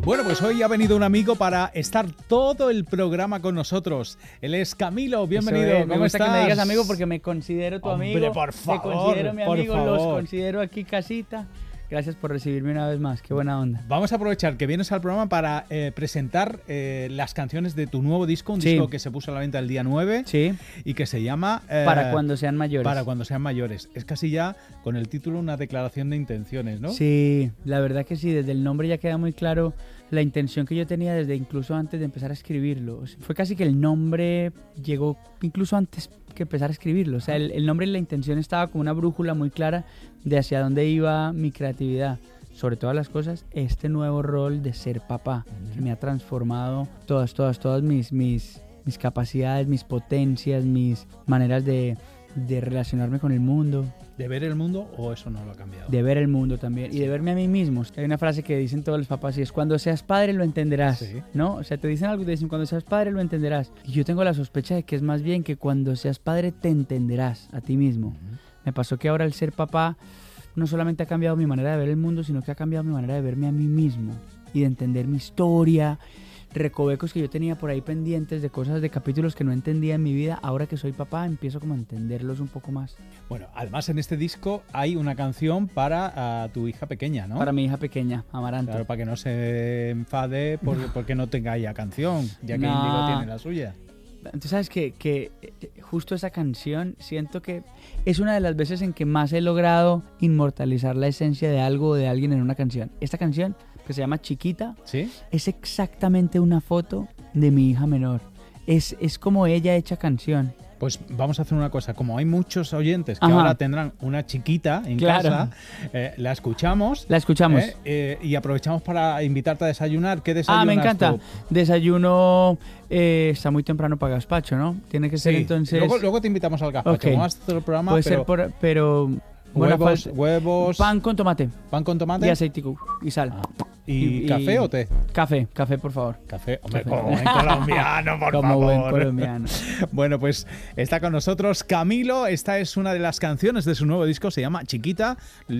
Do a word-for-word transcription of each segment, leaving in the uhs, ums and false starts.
Bueno, pues hoy ha venido un amigo para estar todo el programa con nosotros. Él es Camilo, bienvenido. Eso es, ¿Cómo me gusta estás? que me digas amigo porque me considero tu Hombre, amigo. por favor, Te considero mi por amigo, favor. los considero aquí casita. Gracias por recibirme una vez más, qué buena onda. Vamos a aprovechar que vienes al programa para eh, presentar eh, las canciones de tu nuevo disco, un Sí. disco que se puso a la venta el día nueve Sí, y que se llama... eh, para cuando sean mayores. Para cuando sean mayores. Es casi ya, con el título, una declaración de intenciones, ¿no? Sí, la verdad que sí, desde el nombre ya queda muy claro la intención que yo tenía desde incluso antes de empezar a escribirlo. O sea, fue casi que el nombre llegó incluso antes que empezar a escribirlo. O sea, el, el nombre y la intención estaba como una brújula muy clara de hacia dónde iba mi creatividad. Sobre todas las cosas, este nuevo rol de ser papá, uh-huh. que me ha transformado todas, todas, todas mis, mis, mis capacidades, mis potencias, mis maneras de, de relacionarme con el mundo. ¿De ver el mundo o eso no lo ha cambiado? De ver el mundo también, sí. Y de verme a mí mismo. Hay una frase que dicen todos los papás y es: cuando seas padre lo entenderás, sí. ¿no? O sea, te dicen algo y te dicen: cuando seas padre lo entenderás. Y yo tengo la sospecha de que es más bien que cuando seas padre te entenderás a ti mismo. Uh-huh. Me pasó que ahora el ser papá no solamente ha cambiado mi manera de ver el mundo, sino que ha cambiado mi manera de verme a mí mismo y de entender mi historia, recovecos que yo tenía por ahí pendientes de cosas, de capítulos que no entendía en mi vida. Ahora que soy papá empiezo como a entenderlos un poco más. Bueno, además en este disco hay una canción para uh, tu hija pequeña, ¿no? Para mi hija pequeña, Amaranto. Claro, para que no se enfade porque, porque no tenga ella canción, ya que no. Índigo tiene la suya. Tú sabes que, que justo esa canción siento que es una de las veces en que más he logrado inmortalizar la esencia de algo o de alguien en una canción. Esta canción, que se llama Chiquita, ¿sí? Es exactamente una foto de mi hija menor. Es, es como ella hecha canción. Pues vamos a hacer una cosa, como hay muchos oyentes que Ajá. ahora tendrán una chiquita en claro. casa, eh, la escuchamos. La escuchamos. Eh, eh, y aprovechamos para invitarte a desayunar. ¿Qué desayunas? Ah, me encanta. Tú? Desayuno, eh, está muy temprano para gazpacho, ¿no? Tiene que ser sí. entonces... Luego, luego te invitamos al gazpacho. Okay. Vamos a hacer el programa, Puede pero... ser por... pero huevos, falta, huevos... Pan con tomate. Pan con tomate. Y aceitico y sal. Ah. ¿Y, ¿Y café y, o té? Café, café, por favor. Café, hombre, café. Como buen colombiano, por como favor. Como buen colombiano. Bueno, pues está con nosotros Camilo. Esta es una de las canciones de su nuevo disco, se llama Chiquita.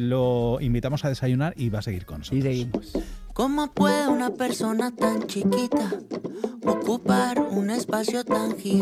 Lo invitamos a desayunar y va a seguir con nosotros. Y seguimos. ¿Cómo puede una persona tan chiquita ocupar un espacio tan gigante?